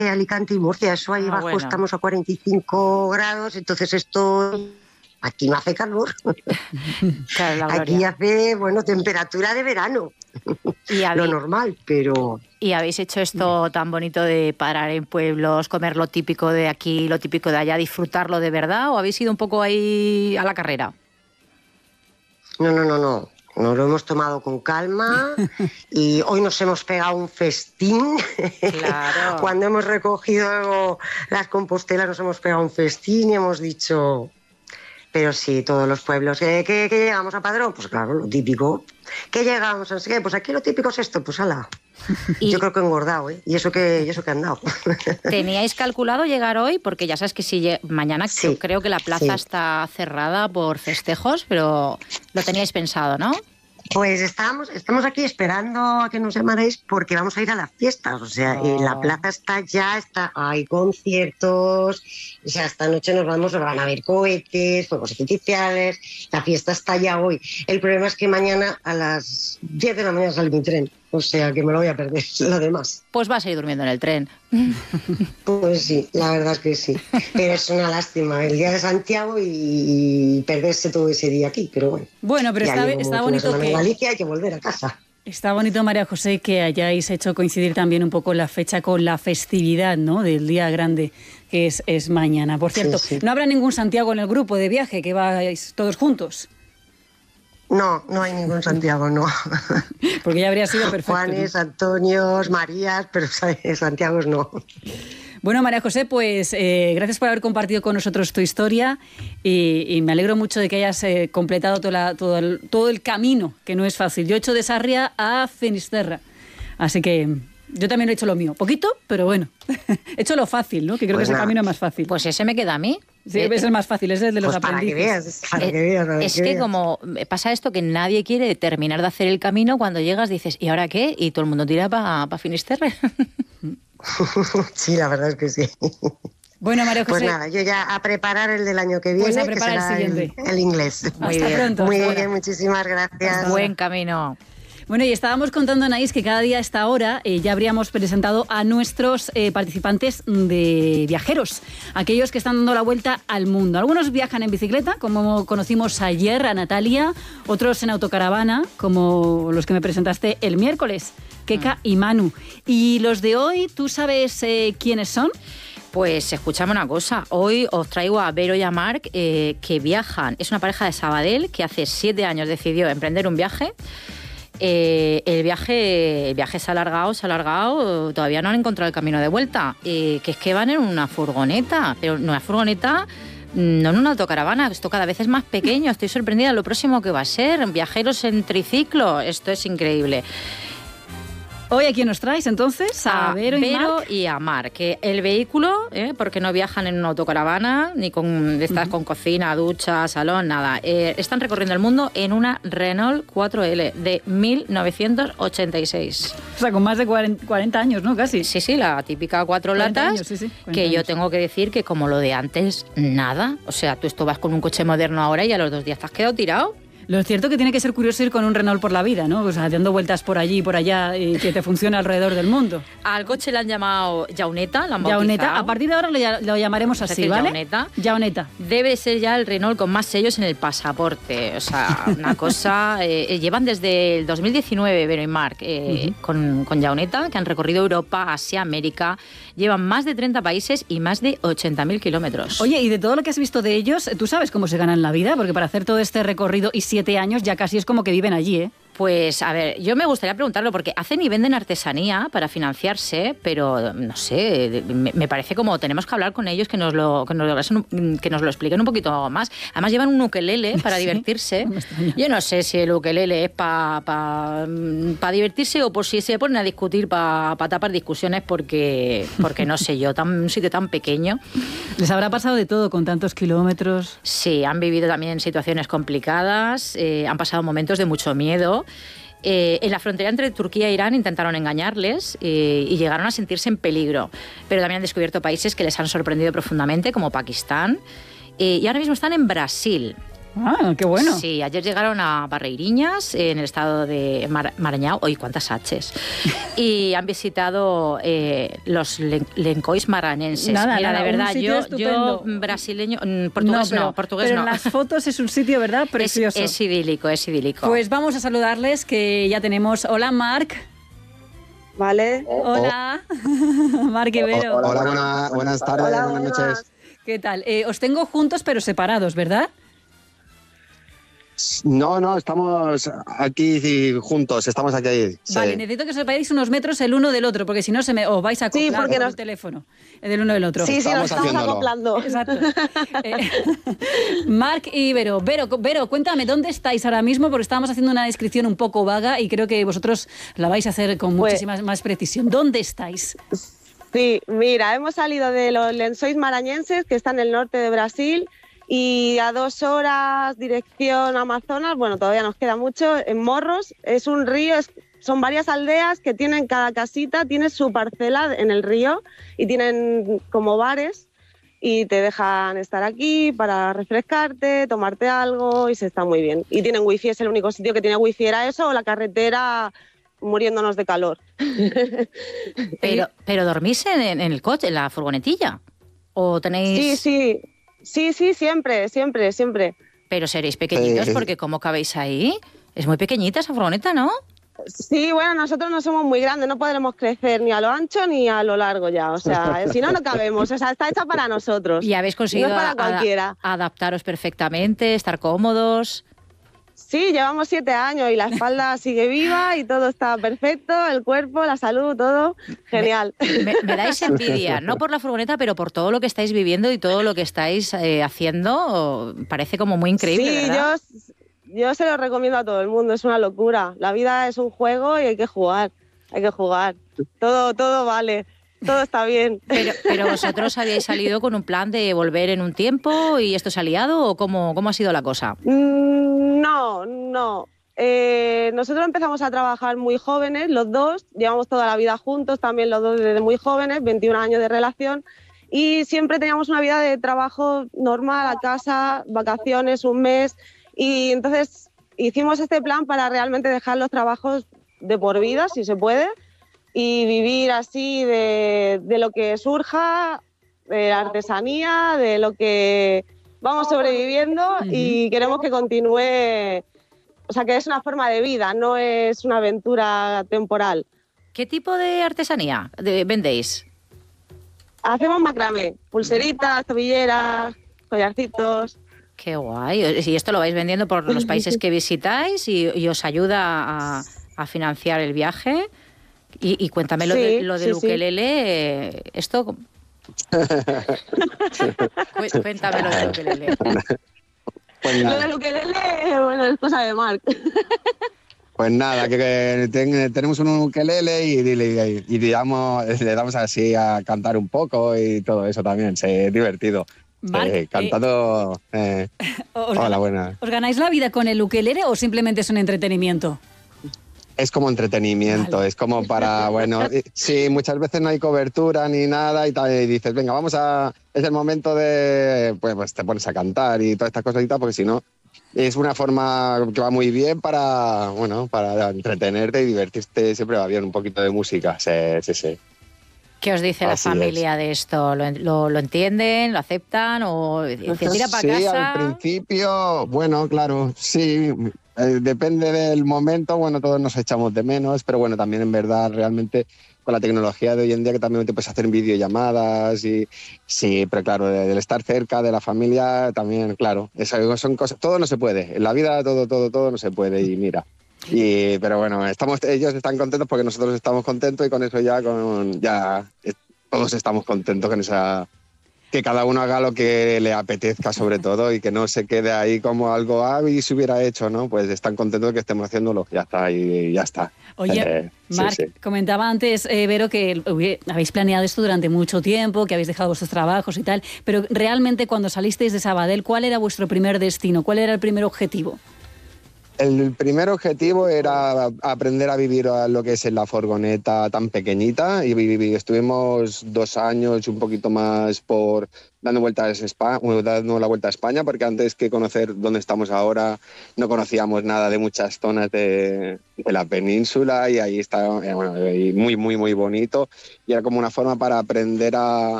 Alicante y Murcia, eso ahí abajo bueno. estamos a 45 grados, entonces esto aquí no hace calor. Claro, la Aquí gloria. hace, bueno, temperatura de verano, Y lo habéis, normal, pero... y habéis hecho esto tan bonito de parar en pueblos, comer lo típico de aquí, lo típico de allá, disfrutarlo de verdad, o habéis ido un poco ahí a la carrera? No. Nos lo hemos tomado con calma y hoy nos hemos pegado un festín. Claro. Cuando hemos recogido las compostelas nos hemos pegado un festín y hemos dicho... Pero sí, todos los pueblos. ¿Qué llegamos a Padrón? Pues claro, lo típico. ¿Qué llegamos? No sé qué. Pues aquí lo típico es esto, pues ala. Y Yo creo que he engordado, ¿eh? Y eso que han dado. ¿teníais calculado llegar hoy? Porque ya sabes que si mañana Sí, creo que la plaza sí. está cerrada por festejos, pero lo teníais pensado, ¿no? Pues estamos aquí esperando a que nos llamaréis porque vamos a ir a las fiestas. O sea, la plaza hay conciertos. O sea, esta noche nos van a ver cohetes, fuegos artificiales. La fiesta está ya hoy. El problema es que mañana a las 10 de la mañana sale mi tren. O sea, que me lo voy a perder, lo demás. Pues vas a ir durmiendo en el tren. Pues sí, la verdad es que sí. Pero es una lástima el día de Santiago y perderse todo ese día aquí. Pero bueno. Bueno, pero Ya está una bonito semana en que... Galicia, hay que volver a casa. Está bonito, María José, que hayáis hecho coincidir también un poco la fecha con la festividad, ¿no?, del día grande, que es mañana. Por cierto, Sí. ¿no habrá ningún Santiago en el grupo de viaje, que vais todos juntos? No hay ningún Santiago, no. Porque ya habría sido perfecto, Juanes, ¿no? Antonios, Marías, pero Santiagos no. Bueno, María José, pues gracias por haber compartido con nosotros tu historia y me alegro mucho de que hayas completado todo el camino, que no es fácil. Yo he hecho de Sarria a Finisterra, así que yo también he hecho lo mío. Poquito, pero bueno. He hecho lo fácil, ¿no? Que creo Pues que es el nada. camino más fácil. Pues ese me queda a mí. Sí, es el más fácil, es el de los Pues para que aprendices. veas, para que veas. Es que como pasa esto que nadie quiere terminar de hacer el camino, cuando llegas dices, ¿y ahora qué? Y todo el mundo tira para Finisterre. Sí, la verdad es que sí. Bueno, María José, Pues nada, yo ya a preparar el del año que viene, Pues a que preparar el será siguiente. el inglés. Muy hasta bien. pronto. Muy hasta ahora. bien, muchísimas gracias. Buen camino. Bueno, y estábamos contando, Anaís, que cada día a esta hora ya habríamos presentado a nuestros participantes de viajeros, aquellos que están dando la vuelta al mundo. Algunos viajan en bicicleta, como conocimos ayer a Natalia, otros en autocaravana, como los que me presentaste el miércoles, Keka y Manu. Y los de hoy, ¿tú sabes quiénes son? Pues escuchame una cosa, hoy os traigo a Vero y a Marc que viajan. Es una pareja de Sabadell que hace 7 años decidió emprender un viaje. El viaje se ha alargado, todavía no han encontrado el camino de vuelta. Que es que van en una furgoneta, pero una furgoneta, no en una autocaravana, esto cada vez es más pequeño, estoy sorprendida de lo próximo que va a ser. Viajeros en triciclo, esto es increíble. Hoy, ¿a quién nos traes entonces? A Vero y Marc. y a Marc, que el vehículo, porque no viajan en una autocaravana, ni con estas con cocina, ducha, salón, nada. Están recorriendo el mundo en una Renault 4L de 1986. O sea, con más de 40 años, ¿no? Casi. Sí, la típica 4 40 latas, años, sí, 40 que yo años. tengo que decir que como lo de antes, nada. O sea, tú esto vas con un coche moderno ahora y a los 2 días te has quedado tirado. Lo cierto que tiene que ser curioso ir con un Renault por la vida, ¿no? O sea, dando vueltas por allí y por allá y que te funcione alrededor del mundo. Al coche le han llamado Jauneta, la han Yauneta, bautizado. a partir de ahora lo llamaremos Es así, decir, ¿vale? Yauneta. Yauneta. Debe ser ya el Renault con más sellos en el pasaporte. O sea, una cosa... llevan desde el 2019, Vero y Marc, con Jauneta, que han recorrido Europa, Asia, América. Llevan más de 30 países y más de 80.000 kilómetros. Oye, y de todo lo que has visto de ellos, ¿tú sabes cómo se ganan la vida? Porque para hacer todo este recorrido y 7 años ya casi es como que viven allí, ¿eh? Pues, a ver, yo me gustaría preguntarlo porque hacen y venden artesanía para financiarse, pero no sé, me parece como tenemos que hablar con ellos que nos lo expliquen un poquito más. Además llevan un ukelele para Sí, divertirse. no me extraña. Yo no sé si el ukelele es para divertirse o por si se ponen a discutir para tapar discusiones porque no sé yo, un sitio tan pequeño. Les habrá pasado de todo con tantos kilómetros. Sí, han vivido también situaciones complicadas, han pasado momentos de mucho miedo. En la frontera entre Turquía e Irán intentaron engañarles y llegaron a sentirse en peligro, pero también han descubierto países que les han sorprendido profundamente, como Pakistán, y ahora mismo están en Brasil. Ah, qué bueno. Sí, ayer llegaron a Barreiriñas, en el estado de Maranhão. ¡Uy, cuántas H's! Y han visitado los lencois maranhenses. Nada, Mira, nada, de verdad, yo brasileño, portugués no, pero en las fotos es un sitio, ¿verdad? Precioso. Es idílico, es idílico. Pues vamos a saludarles, que ya tenemos. Hola, Marc. Vale. Hola, Marc y Vero. Hola, buenas tardes, Hola, buenas noches. ¿Qué tal? Os tengo juntos pero separados, ¿verdad? No, estamos aquí juntos, estamos aquí. Sí. Vale, necesito que os separéis unos metros el uno del otro, porque si no os vais a acoplar porque con el teléfono del uno del otro. Sí, nos estamos haciéndolo. acoplando. Exacto. Marc y Vero. Vero, cuéntame, ¿dónde estáis ahora mismo? Porque estábamos haciendo una descripción un poco vaga y creo que vosotros la vais a hacer con muchísima más precisión. ¿Dónde estáis? Sí, mira, hemos salido de los Lençóis Maranhenses, que está en el norte de Brasil, y a 2 horas dirección Amazonas, bueno, todavía nos queda mucho, en Morros. Es un río, son varias aldeas que tienen, cada casita tiene su parcela en el río y tienen como bares y te dejan estar aquí para refrescarte, tomarte algo y se está muy bien. Y tienen wifi, es el único sitio que tiene wifi, era eso, o la carretera muriéndonos de calor. Pero ¿dormís en el coche, en la furgonetilla? ¿O tenéis...? Sí, siempre. Pero seréis pequeñitos, porque ¿cómo cabéis ahí? Es muy pequeñita esa furgoneta, ¿no? Sí, bueno, nosotros no somos muy grandes, no podremos crecer ni a lo ancho ni a lo largo ya, o sea, si no, no cabemos, o sea, está hecha para nosotros. ¿Y habéis conseguido no es para cualquiera. Adaptaros perfectamente, estar cómodos? Sí, llevamos 7 años y la espalda sigue viva y todo está perfecto, el cuerpo, la salud, todo genial. Me dais envidia, no por la furgoneta, pero por todo lo que estáis viviendo y todo lo que estáis haciendo. Parece como muy increíble, sí, ¿verdad? Yo se lo recomiendo a todo el mundo, es una locura. La vida es un juego y hay que jugar. Todo vale. Todo está bien. Pero vosotros habíais salido con un plan de volver en un tiempo y esto se ha liado, ¿o cómo ha sido la cosa? No. Nosotros empezamos a trabajar muy jóvenes, los dos, llevamos toda la vida juntos, también los dos desde muy jóvenes, 21 años de relación, y siempre teníamos una vida de trabajo normal, a casa, vacaciones, un mes, y entonces hicimos este plan para realmente dejar los trabajos de por vida, si se puede, y vivir así de lo que surja, de la artesanía, de lo que vamos sobreviviendo, y queremos que continúe, o sea, que es una forma de vida, no es una aventura temporal. ¿Qué tipo de artesanía vendéis? Hacemos macramé, pulseritas, tobilleras, collarcitos. Qué guay. ¿Y esto lo vais vendiendo por los países que visitáis y os ayuda a financiar el viaje? Y cuéntame lo del ukelele, esto... Cuéntame lo del ukelele. Pues lo del ukelele, bueno, es cosa de Marc. Pues nada, que tenemos un ukelele y le damos así a cantar un poco y todo eso también, es divertido. Marc, cantando... hola, buenas. ¿Os ganáis la vida con el ukelele o simplemente es un entretenimiento? Es como entretenimiento, vale. Es como para, bueno, sí, muchas veces no hay cobertura ni nada y dices, venga, es el momento de, pues te pones a cantar y todas estas cositas, porque si no, es una forma que va muy bien para entretenerte y divertirte, siempre va bien un poquito de música, sí. ¿Qué os dice la familia de esto? ¿Lo entienden? ¿Lo aceptan? ¿O se tira para casa? Sí, al principio, bueno, claro, sí. Depende del momento, bueno, todos nos echamos de menos, pero bueno, también en verdad realmente con la tecnología de hoy en día que también te puedes hacer videollamadas y sí, pero claro, del estar cerca de la familia también, claro, son cosas, todo no se puede, en la vida todo no se puede y mira. Pero bueno, ellos están contentos porque nosotros estamos contentos y con eso ya todos estamos contentos con esa... Que cada uno haga lo que le apetezca sobre todo y que no se quede ahí como algo, y se hubiera hecho, ¿no? Pues están contentos de que estemos haciéndolo, ya está, y ya está. Oye, Marc, comentaba antes, Vero, que habéis planeado esto durante mucho tiempo, que habéis dejado vuestros trabajos y tal, pero realmente cuando salisteis de Sabadell, ¿cuál era vuestro primer destino? ¿Cuál era el primer objetivo? El primer objetivo era aprender a vivir a lo que es en la furgoneta tan pequeñita y estuvimos 2 años y un poquito más por dando la vuelta a España, porque antes que conocer dónde estamos ahora no conocíamos nada de muchas zonas de la península y ahí está muy, muy, muy bonito y era como una forma para aprender a